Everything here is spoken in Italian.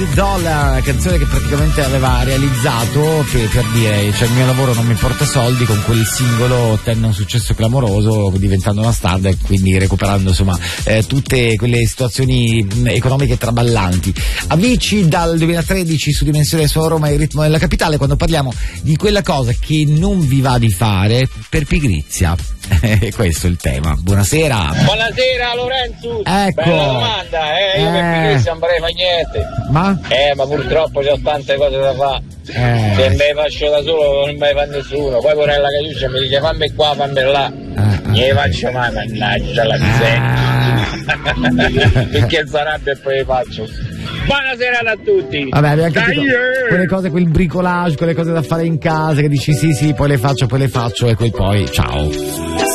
Zolla, canzone che praticamente aveva realizzato per dire, cioè il mio lavoro non mi porta soldi, con quel singolo ottenne un successo clamoroso, diventando una star e quindi recuperando insomma tutte quelle situazioni economiche traballanti. Amici, dal 2013 su Dimensione su Roma e il ritmo della capitale, quando parliamo di quella cosa che non vi va di fare per pigrizia. Questo è il tema. Buonasera. Buonasera Lorenzo. Ecco. Bella domanda, io per pigrizia non farei fa niente. Ma purtroppo c'ho tante cose da fare. Se me le faccio da solo non me le fa nessuno. Poi pure la Cagliuccia mi dice fammi qua, fammi là. Non le faccio mai, mannaggia la miseria. Perché s'arrabbia e poi le faccio. Buonasera a tutti. Vabbè, abbiamo capito quelle cose, quel bricolage, quelle cose da fare in casa che dici sì, poi le faccio e poi ciao.